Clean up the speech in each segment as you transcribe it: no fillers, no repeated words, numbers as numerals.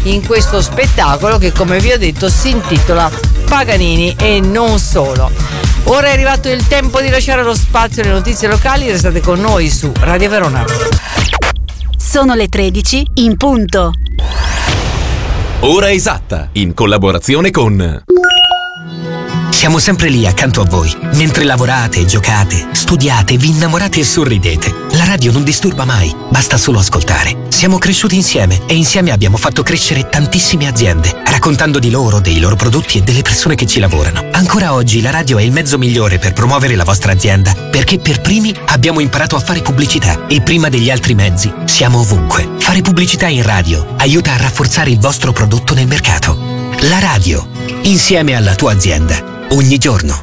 in questo spettacolo che, come vi ho detto, si intitola Paganini e non solo. Ora è arrivato il tempo di lasciare lo spazio alle notizie locali. Restate con noi su Radio Verona. Sono le 13 in punto. Ora esatta, in collaborazione con... Siamo sempre lì accanto a voi, mentre lavorate, giocate, studiate, vi innamorate e sorridete. La radio non disturba mai, basta solo ascoltare. Siamo cresciuti insieme e insieme abbiamo fatto crescere tantissime aziende, raccontando di loro, dei loro prodotti e delle persone che ci lavorano. Ancora oggi la radio è il mezzo migliore per promuovere la vostra azienda, perché per primi abbiamo imparato a fare pubblicità e prima degli altri mezzi siamo ovunque. Fare pubblicità in radio aiuta a rafforzare il vostro prodotto nel mercato. La radio, insieme alla tua azienda. Ogni giorno.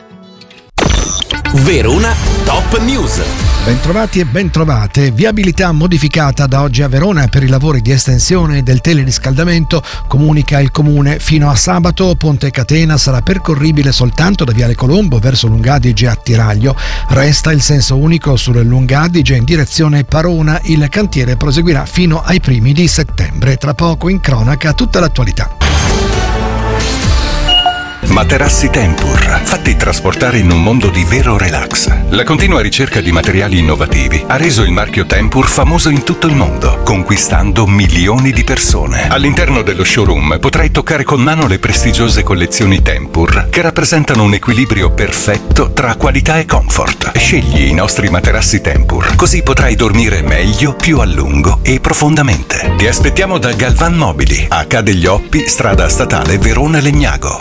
Verona Top News. Bentrovati e bentrovate. Viabilità modificata da oggi a Verona per i lavori di estensione del teleriscaldamento, comunica il comune. Fino a sabato Ponte Catena sarà percorribile soltanto da Viale Colombo verso Lungadige a Tiraglio. Resta il senso unico sul Lungadige in direzione Parona. Il cantiere proseguirà fino ai primi di settembre. Tra poco in cronaca tutta l'attualità. Materassi Tempur, fatti trasportare in un mondo di vero relax. La continua ricerca di materiali innovativi ha reso il marchio Tempur famoso in tutto il mondo, conquistando milioni di persone. All'interno dello showroom potrai toccare con mano le prestigiose collezioni Tempur, che rappresentano un equilibrio perfetto tra qualità e comfort. Scegli i nostri materassi Tempur, così potrai dormire meglio, più a lungo e profondamente. Ti aspettiamo da Galvan Mobili, a Ca' degli Oppi, strada statale Verona Legnago.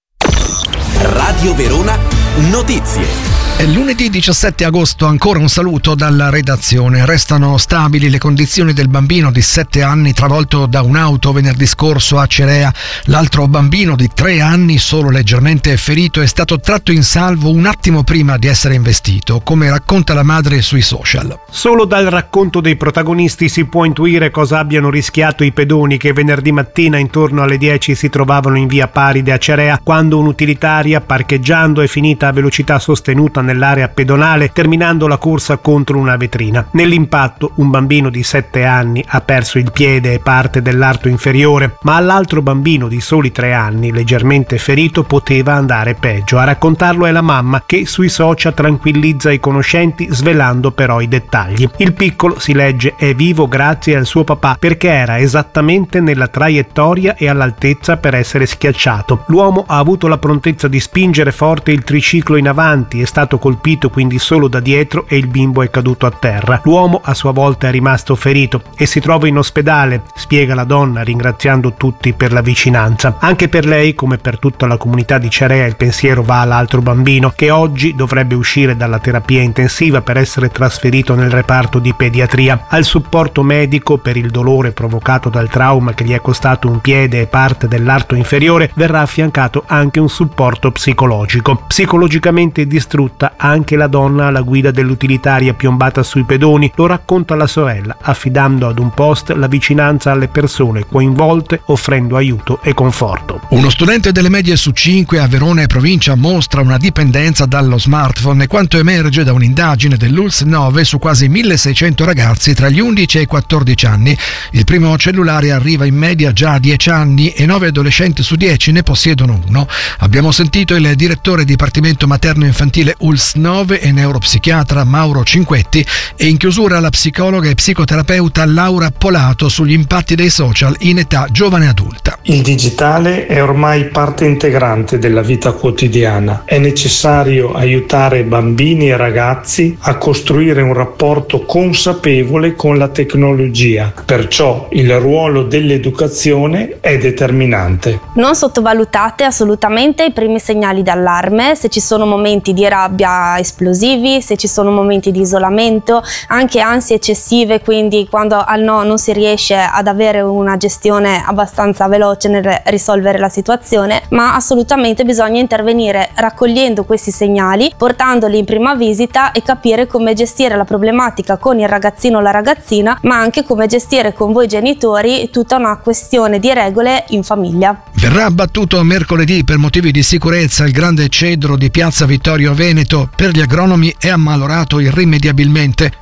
Radio Verona Notizie. È lunedì 17 agosto, ancora un saluto dalla redazione. Restano stabili le condizioni del bambino di 7 anni travolto da un'auto venerdì scorso a Cerea. L'altro bambino di 3 anni, solo leggermente ferito, è stato tratto in salvo un attimo prima di essere investito, come racconta la madre sui social. Solo dal racconto dei protagonisti si può intuire cosa abbiano rischiato i pedoni che venerdì mattina intorno alle 10 si trovavano in via Paride a Cerea, quando un'utilitaria, parcheggiando, è finita a velocità sostenuta nell'area pedonale, terminando la corsa contro una vetrina. Nell'impatto un bambino di 7 anni ha perso il piede e parte dell'arto inferiore, ma all'altro bambino di soli 3 anni, leggermente ferito, poteva andare peggio. A raccontarlo è la mamma, che sui social tranquillizza i conoscenti, svelando però i dettagli. Il piccolo, si legge, è vivo grazie al suo papà, perché era esattamente nella traiettoria e all'altezza per essere schiacciato. L'uomo ha avuto la prontezza di spingere forte il triciclo in avanti, è stato colpito quindi solo da dietro e il bimbo è caduto a terra. L'uomo a sua volta è rimasto ferito e si trova in ospedale, spiega la donna, ringraziando tutti per la vicinanza. Anche per lei, come per tutta la comunità di Cerea, il pensiero va all'altro bambino, che oggi dovrebbe uscire dalla terapia intensiva per essere trasferito nel reparto di pediatria. Al supporto medico per il dolore provocato dal trauma che gli è costato un piede e parte dell'arto inferiore verrà affiancato anche un supporto psicologico. Psicologicamente distrutta anche la donna alla guida dell'utilitaria piombata sui pedoni, lo racconta la sorella, affidando ad un post la vicinanza alle persone coinvolte, offrendo aiuto e conforto. Uno studente delle medie su 5 a Verona e provincia mostra una dipendenza dallo smartphone, quanto emerge da un'indagine dell'ULS 9 su quasi 1600 ragazzi tra gli 11 e i 14 anni. Il primo cellulare arriva in media già a 10 anni e 9 adolescenti su 10 ne possiedono uno. Abbiamo sentito il direttore Dipartimento Materno Infantile ULS 9 e neuropsichiatra Mauro Cinquetti, e in chiusura la psicologa e psicoterapeuta Laura Polato sugli impatti dei social in età giovane adulta. Il digitale è ormai parte integrante della vita quotidiana. È necessario aiutare bambini e ragazzi a costruire un rapporto consapevole con la tecnologia. Perciò il ruolo dell'educazione è determinante. Non sottovalutate assolutamente i primi segnali d'allarme, se ci sono momenti di rabbia esplosivi, se ci sono momenti di isolamento, anche ansie eccessive, quindi quando al no non si riesce ad avere una gestione abbastanza veloce nel risolvere la situazione, ma assolutamente bisogna intervenire raccogliendo questi segnali, portandoli in prima visita e capire come gestire la problematica con il ragazzino o la ragazzina, ma anche come gestire con voi genitori tutta una questione di regole in famiglia. Verrà abbattuto mercoledì per motivi di sicurezza il grande cedro di Piazza Vittorio Veneto. Per gli agronomi è ammalorato irrimediabilmente.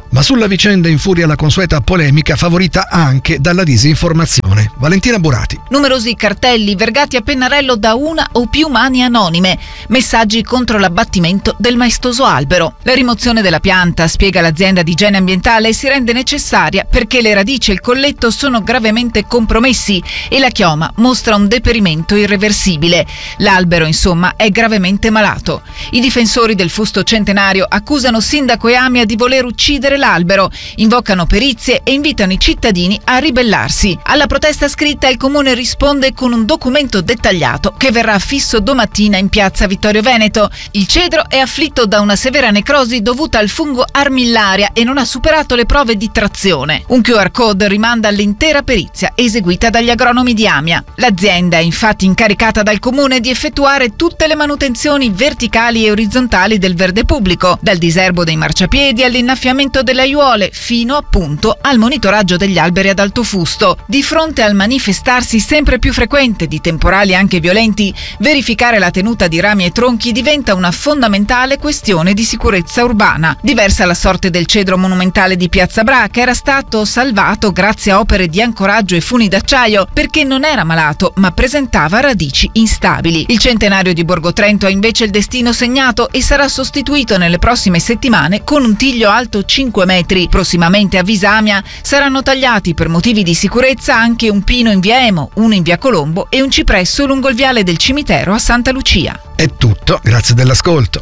Ma sulla vicenda infuria la consueta polemica favorita anche dalla disinformazione. Valentina Burati. Numerosi cartelli vergati a pennarello da una o più mani anonime. Messaggi contro l'abbattimento del maestoso albero. La rimozione della pianta, spiega l'azienda di igiene ambientale, si rende necessaria perché le radici e il colletto sono gravemente compromessi e la chioma mostra un deperimento irreversibile. L'albero, insomma, è gravemente malato. I difensori del fusto centenario accusano sindaco e Amia di voler uccidere l'albero, invocano perizie e invitano i cittadini a ribellarsi. Alla protesta scritta il comune risponde con un documento dettagliato che verrà affisso domattina in piazza Vittorio Veneto. Il cedro è afflitto da una severa necrosi dovuta al fungo armillaria e non ha superato le prove di trazione. Un QR code rimanda all'intera perizia eseguita dagli agronomi di Amia. L'azienda è infatti incaricata dal comune di effettuare tutte le manutenzioni verticali e orizzontali del verde pubblico, dal diserbo dei marciapiedi all'innaffiamento delle aiuole, fino appunto al monitoraggio degli alberi ad alto fusto. Di fronte al manifestarsi sempre più frequente di temporali anche violenti, verificare la tenuta di rami e tronchi diventa una fondamentale questione di sicurezza urbana. Diversa la sorte del cedro monumentale di Piazza Bra, che era stato salvato grazie a opere di ancoraggio e funi d'acciaio perché non era malato ma presentava radici instabili. Il centenario di Borgo Trento ha invece il destino segnato e sarà sostituito nelle prossime settimane con un tiglio alto 5 metri. Prossimamente, avvisa Amia, saranno tagliati per motivi di sicurezza anche un pino in via Emo, uno in via Colombo e un cipresso lungo il viale del cimitero a Santa Lucia. È tutto, grazie dell'ascolto.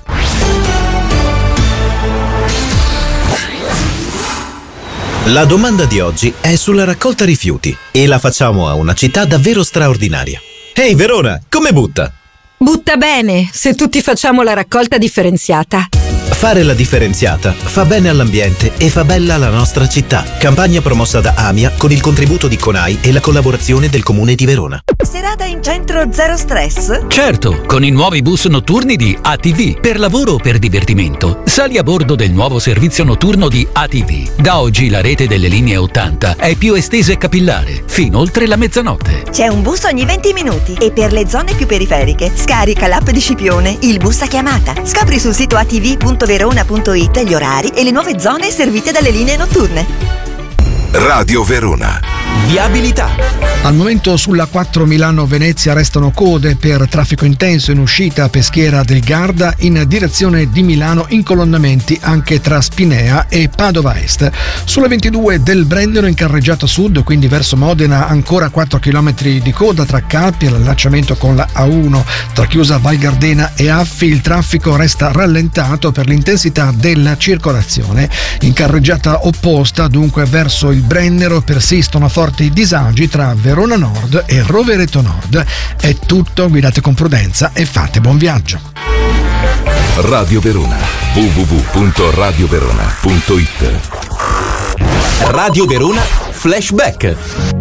La domanda di oggi è sulla raccolta rifiuti e la facciamo a una città davvero straordinaria. Ehi Verona, come butta? Butta bene, se tutti facciamo la raccolta differenziata. Fare la differenziata fa bene all'ambiente e fa bella la nostra città. Campagna promossa da Amia con il contributo di CONAI e la collaborazione del Comune di Verona. Serata in centro zero stress? Certo, con i nuovi bus notturni di ATV. Per lavoro o per divertimento, sali a bordo del nuovo servizio notturno di ATV. Da oggi la rete delle linee 80 è più estesa e capillare, fino oltre la mezzanotte. C'è un bus ogni 20 minuti e per le zone più periferiche scarica l'app di Scipione, il bus a chiamata. Scopri sul sito atv.verona.it gli orari e le nuove zone servite dalle linee notturne. Radio Verona. Viabilità. Al momento sulla 4 Milano-Venezia restano code per traffico intenso in uscita a Peschiera del Garda in direzione di Milano, incolonnamenti anche tra Spinea e Padova Est. Sulla 22 del Brennero in carreggiata sud, quindi verso Modena, ancora 4 km di coda tra Calpi e l'allacciamento con la A1. Tra chiusa Val Gardena e Affi il traffico resta rallentato per l'intensità della circolazione. In carreggiata opposta, dunque verso il Brennero, persistono forti disagi tra Verona Nord e Rovereto Nord. È tutto, guidate con prudenza e fate buon viaggio. Radio Verona. www.radioverona.it. Radio Verona Flashback.